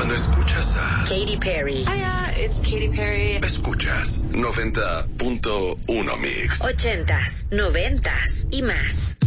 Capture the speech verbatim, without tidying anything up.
Cuando escuchas a Katy Perry. Hiya, it's Katy Perry. Escuchas noventa punto uno Mix. Ochentas, noventas y más.